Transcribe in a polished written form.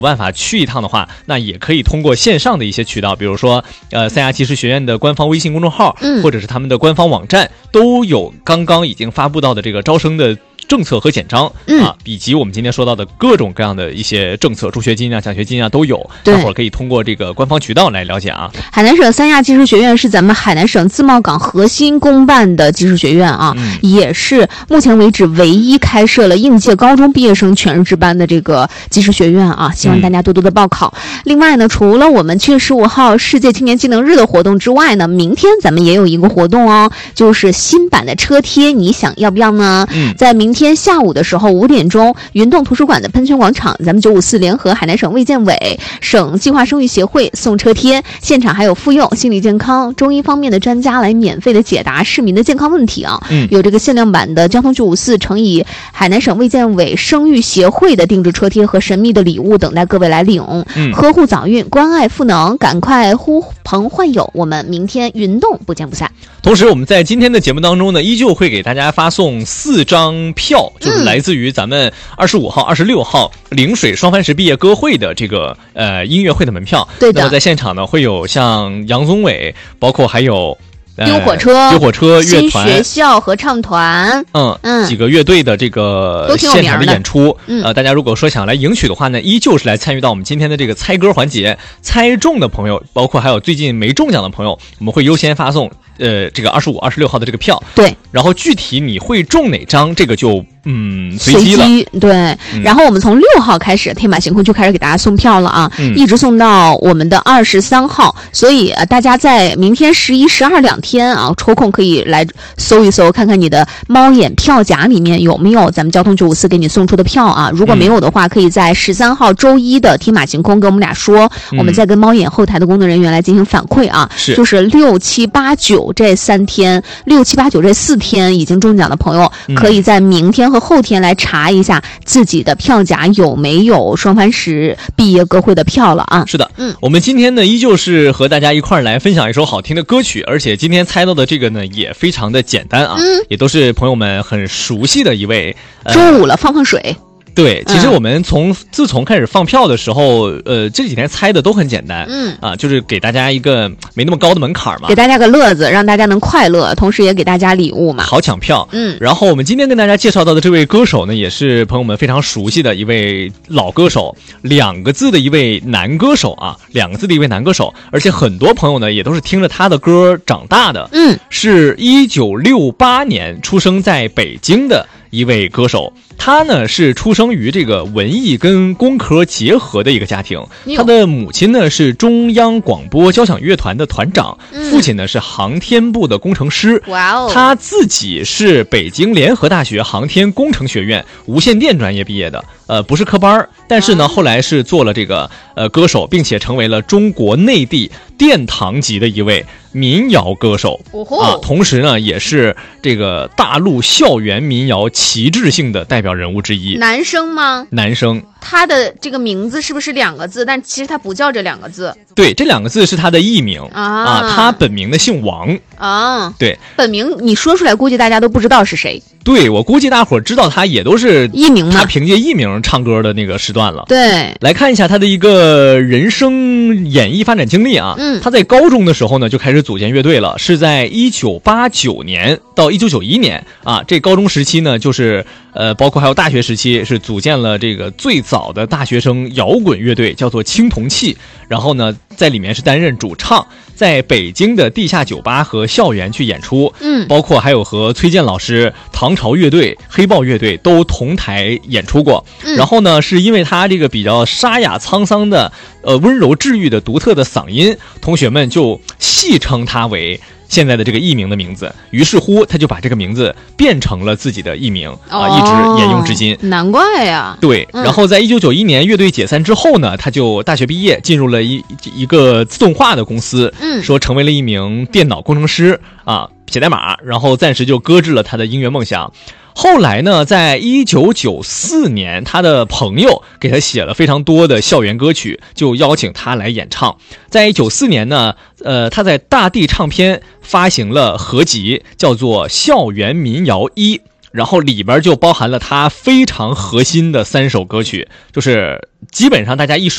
办法去一趟的话，那也可以通过线上的一些渠道，比如说三亚技师学院的官方微信公众号，或者是他们的官方网站，都有刚刚已经发布到的这个招生的政策和简章以及我们今天说到的各种各样的一些政策，助学金啊、奖学金啊都有，大伙儿可以通过这个官方渠道来了解啊。 海南省三亚技师学院是咱们海南省自贸港核心公办的技师学院啊，也是目前为止唯一开设了应届高中毕业生全日制班的这个技师学院啊，希望大家多多的报考。另外呢，除了我们7月15号世界青年技能日的活动之外呢，明天咱们也有一个活动哦，就是新版的车贴，你想要不要呢？在明天下午的时候5点钟，云洞图书馆的喷泉广场，咱们954联合海南省卫健委、省计划生育协会送车贴，现场还有妇幼、心理健康、中医方面的专家来免费的解答市民的健康问题啊。有这个限量版的交通954乘以海南省卫健委生育协会的定制车贴和神秘的礼物等待各位来领。呵护早孕，关爱赋能，赶快呼朋唤友，我们明天云洞不见不散。 同时我们在今天的节目当中呢，依旧会给大家发送4张票，就是来自于咱们25号、26号陵水双帆石毕业歌会的这个音乐会的门票。 对的。 那么在现场呢，会有像杨宗纬，包括还有丢火车乐团、 新学校合唱团， 几个乐队的这个现场的演出。大家如果说想来赢取的话呢，依旧是来参与到我们今天的这个猜歌环节，猜中的朋友，包括还有最近没中奖的朋友，我们会优先发送这个25、26号的这个票。 对， 然后具体你会中哪张，这个就随机了。 对，然后我们从6号开始，天马行空就开始给大家送票了啊，一直送到我们的23号，所以大家在明天11、12两天啊，抽空可以来搜一搜，看看你的猫眼票夹里面有没有咱们交通954给你送出的票啊。如果没有的话，可以在13号周一的天马行空跟我们俩说，我们再跟猫眼后台的工作人员来进行反馈啊。就是6、7、8、9这3天，6、7、8、9这4天已经中奖的朋友，可以在明天和后天来查一下自己的票夹有没有双帆石毕业歌会的票了啊。 是的，我们今天呢依旧是和大家一块儿来分享一首好听的歌曲，而且今天猜到的这个呢也非常的简单啊，也都是朋友们很熟悉的一位。 中午了，放放水。 对，其实我们自从开始放票的时候，这几天猜的都很简单，就是给大家一个没那么高的门槛嘛， 给大家个乐子，让大家能快乐，同时也给大家礼物嘛， 好抢票。然后我们今天跟大家介绍到的这位歌手呢，也是朋友们非常熟悉的一位老歌手，2个字的一位男歌手啊，2个字的一位男歌手，而且很多朋友呢也都是听着他的歌长大的，是1968年出生在北京的一位歌手。他呢是出生于这个文艺跟工科结合的一个家庭，他的母亲呢是中央广播交响乐团的团长，父亲呢是航天部的工程师。他自己是北京联合大学航天工程学院无线电专业毕业的，不是科班，但是呢后来是做了这个歌手，并且成为了中国内地殿堂级的一位民谣歌手同时呢也是这个大陆校园民谣旗帜性的代表人物之一。 男生吗？ 男生。 他的这个名字是不是2个字？但其实他不叫这2个字。 对，这2个字是他的艺名他本名的姓王啊。 对， 本名你说出来，估计大家都不知道是谁。 对，我估计大伙儿知道他也都是艺名嘛， 他凭借艺名唱歌的那个时段了。 对， 来看一下他的一个人生演艺发展经历啊。他在高中的时候呢就开始组建乐队了，是在1989年到1991年啊，这高中时期呢就是包括还有大学时期是组建了这个最早的大学生摇滚乐队，叫做青铜器。然后呢在里面是担任主唱，在北京的地下酒吧和校园去演出，包括还有和崔健老师、唐朝乐队、黑豹乐队都同台演出过。然后呢是因为他这个比较沙哑沧桑的温柔治愈的独特的嗓音，同学们就戏称他为现在的这个艺名的名字，于是乎他就把这个名字变成了自己的艺名一直沿用至今。 难怪呀。 对，然后在1991年乐队解散之后呢，他就大学毕业，进入了一个自动化的公司，说成为了一名电脑工程师啊，写代码，然后暂时就搁置了他的音乐梦想。后来呢，在1994年，他的朋友给他写了非常多的校园歌曲，就邀请他来演唱。在94年呢，他在大地唱片发行了合集，叫做《校园民谣1》，然后里边就包含了他非常核心的3首歌曲，就是基本上大家一说